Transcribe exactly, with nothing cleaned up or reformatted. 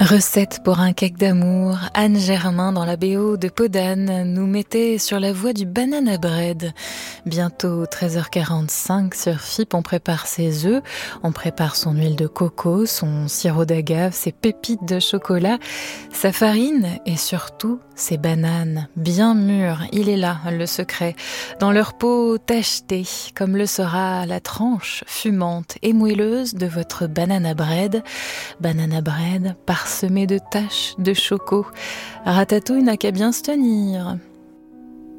Recette pour un cake d'amour, Anne Germain dans la B O de Podane nous mettait sur la voie du banana bread. Bientôt treize heures quarante-cinq sur F I P, on prépare ses œufs, on prépare son huile de coco, son sirop d'agave, ses pépites de chocolat, sa farine et surtout ses bananes bien mûres. Il est là le secret, dans leur peau tachetée, comme le sera la tranche fumante et moelleuse de votre banana bread. Banana bread parsemé de taches de choco. Ratatouille n'a qu'à bien se tenir.